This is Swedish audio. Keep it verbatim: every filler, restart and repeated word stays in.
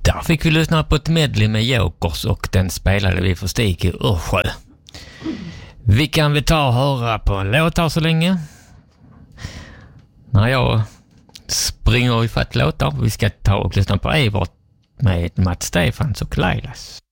Där fick vi lyssna på ett medley med Jokers och den spelade vi för Stig i Ursjö. Vi kan väl ta och höra på en låt här så länge. När jag springer i fatt låtar. Vi ska ta och lyssna på Evert med Mats Stefans och Lailas.